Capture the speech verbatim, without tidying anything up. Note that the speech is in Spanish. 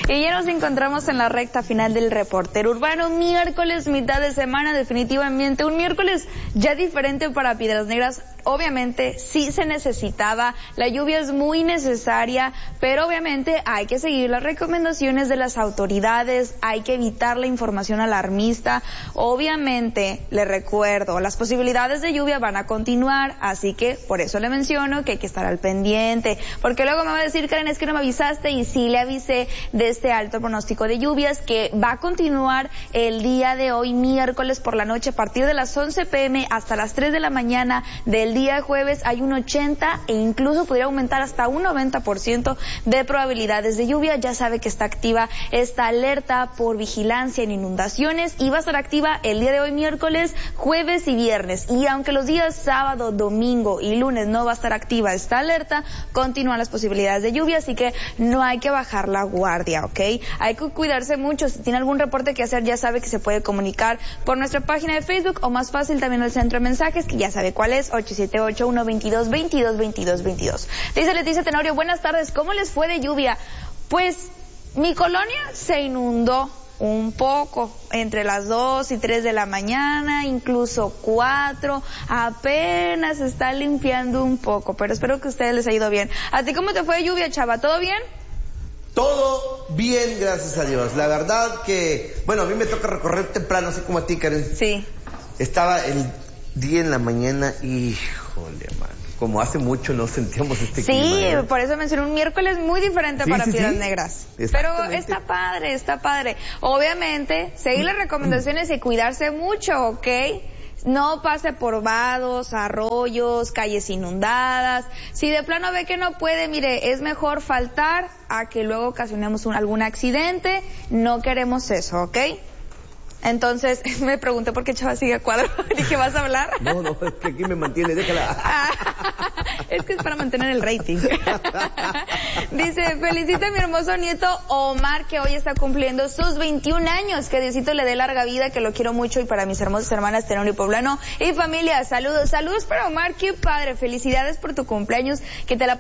Y ya nos encontramos en la recta final del Reportero Urbano, miércoles, mitad de semana, definitivamente un miércoles ya diferente para Piedras Negras. Obviamente sí se necesitaba, la lluvia es muy necesaria, pero obviamente hay que seguir las recomendaciones de las autoridades, hay que evitar la información alarmista. Obviamente, le recuerdo, las posibilidades de lluvia van a continuar, así que por eso le menciono que hay que estar al pendiente, porque luego me va a decir, Karen, es que no me avisaste, y sí le avisé de este alto pronóstico de lluvias que va a continuar el día de hoy, miércoles por la noche, a partir de las once pe eme hasta las tres de la mañana del día jueves. Hay un ochenta e incluso podría aumentar hasta un noventa por ciento de probabilidades de lluvia. Ya sabe que está activa esta alerta por vigilancia en inundaciones y va a estar activa el día de hoy, miércoles, jueves y viernes. Y aunque los días sábado, domingo y lunes no va a estar activa esta alerta, continúan las posibilidades de lluvia, así que no hay que bajar la guardia, ¿ok? Hay que cuidarse mucho. Si tiene algún reporte que hacer, ya sabe que se puede comunicar por nuestra página de Facebook o más fácil también al centro de mensajes, que ya sabe cuál es, ocho siete ocho, uno veintidós, veintidós, veintidós, veintidós. Dice Leticia Tenorio, buenas tardes, ¿cómo les fue de lluvia? Pues mi colonia se inundó un poco, entre las dos y tres de la mañana, incluso cuatro, apenas se está limpiando un poco, pero espero que a ustedes les haya ido bien. ¿A ti cómo te fue de lluvia, chava? ¿Todo bien? Todo bien, gracias a Dios. La verdad que, bueno, a mí me toca recorrer temprano, así como a ti, Karen. Sí. Estaba el día en la mañana, híjole, mano. Como hace mucho no sentíamos este sí, clima. Sí, ¿eh? Por eso mencioné un miércoles muy diferente sí, para sí, Piedras sí. Negras. Pero está padre, está padre. Obviamente, seguir las recomendaciones y cuidarse mucho, ¿ok? No pase por vados, arroyos, calles inundadas. Si de plano ve que no puede, mire, es mejor faltar a que luego ocasionemos un, algún accidente. No queremos eso, ¿ok? Entonces, me pregunté por qué Chava sigue a cuadro. Dije, ¿vas a hablar? No, no, es que aquí me mantiene, déjala. Es que es para mantener el rating. Dice, felicita a mi hermoso nieto Omar, que hoy está cumpliendo sus veintiún años. Que Diosito le dé larga vida, que lo quiero mucho. Y para mis hermosas hermanas Tenorio y Poblano y familia, saludos, saludos para Omar, qué padre. Felicidades por tu cumpleaños, que te la